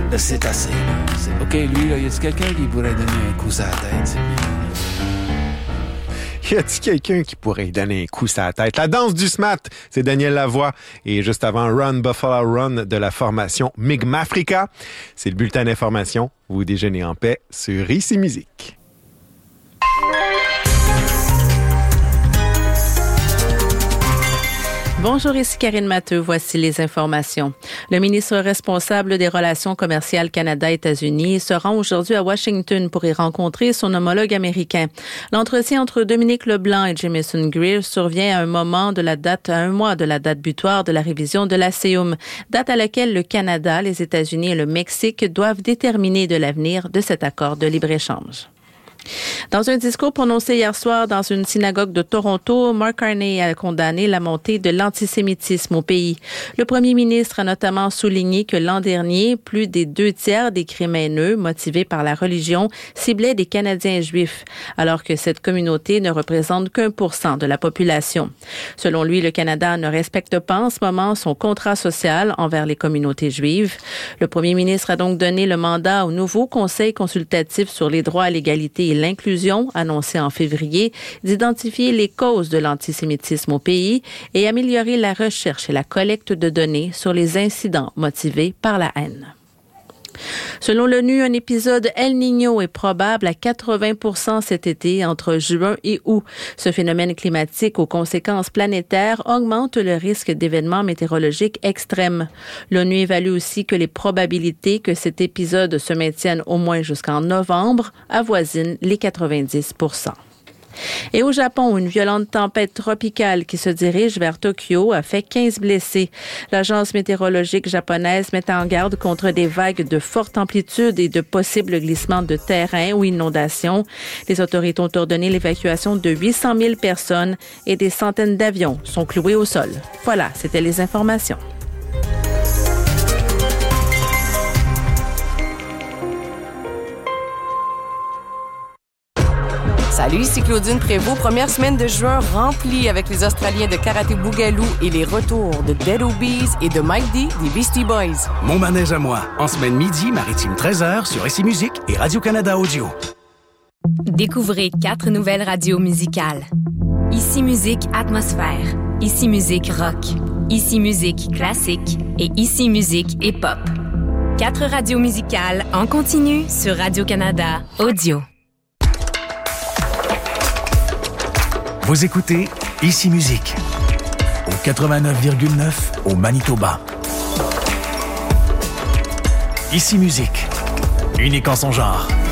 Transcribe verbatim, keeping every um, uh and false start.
Là, c'est assez, là. C'est... OK, lui, là, y a-t-il quelqu'un qui pourrait donner un coup sur la tête? Y a-t-il quelqu'un qui pourrait lui donner un coup sur la tête? La danse du S M A T, c'est Daniel Lavoie. Et juste avant, Run Buffalo Run de la formation Mi'kmaq Africa. C'est le bulletin d'information. Vous déjeunez en paix sur Ici Musique. Bonjour, ici Karine Matteux. Voici les informations. Le ministre responsable des relations commerciales Canada-États-Unis se rend aujourd'hui à Washington pour y rencontrer son homologue américain. L'entretien entre Dominique Leblanc et Jamieson Greer survient à un moment de la date, à un mois de la date butoir de la révision de l'A C E U M, date à laquelle le Canada, les États-Unis et le Mexique doivent déterminer de l'avenir de cet accord de libre-échange. Dans un discours prononcé hier soir dans une synagogue de Toronto, Mark Carney a condamné la montée de l'antisémitisme au pays. Le premier ministre a notamment souligné que l'an dernier, plus des deux tiers des crimes haineux motivés par la religion ciblaient des Canadiens juifs, alors que cette communauté ne représente qu'un pour cent de la population. Selon lui, le Canada ne respecte pas en ce moment son contrat social envers les communautés juives. Le premier ministre a donc donné le mandat au nouveau Conseil consultatif sur les droits à l'égalité et l'inclusion, annoncé en février, d'identifier les causes de l'antisémitisme au pays et améliorer la recherche et la collecte de données sur les incidents motivés par la haine. Selon l'ONU, un épisode El Niño est probable à quatre-vingts pour cent cet été entre juin et août. Ce phénomène climatique aux conséquences planétaires augmente le risque d'événements météorologiques extrêmes. L'ONU évalue aussi que les probabilités que cet épisode se maintienne au moins jusqu'en novembre avoisinent les quatre-vingt-dix pour cent. Et au Japon, une violente tempête tropicale qui se dirige vers Tokyo a fait quinze blessés. L'agence météorologique japonaise met en garde contre des vagues de forte amplitude et de possibles glissements de terrain ou inondations. Les autorités ont ordonné l'évacuation de huit cent mille personnes et des centaines d'avions sont cloués au sol. Voilà, c'était les informations. Salut, ici Claudine Prévost. Première semaine de juin remplie avec les Australiens de Karaté Boogaloo et les retours de Dead Obies et de Mike D des Beastie Boys. Mon manège à moi, en semaine midi, Maritime treize heures sur Ici Musique et Radio-Canada Audio. Découvrez quatre nouvelles radios musicales. Ici Musique Atmosphère, Ici Musique Rock, Ici Musique Classique et Ici Musique Hip-Hop. Quatre radios musicales en continu sur Radio-Canada Audio. Vous écoutez Ici Musique au quatre-vingt-neuf virgule neuf au Manitoba. Ici Musique, unique en son genre.